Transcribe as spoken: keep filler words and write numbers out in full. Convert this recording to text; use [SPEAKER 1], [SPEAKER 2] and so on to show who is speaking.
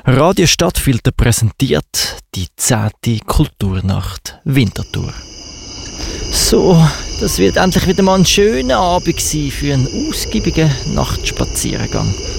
[SPEAKER 1] Radio Stadtfilter präsentiert die zehnte Kulturnacht Winterthur. So, das wird endlich wieder mal ein schöner Abend sein für einen ausgiebigen Nachtspaziergang.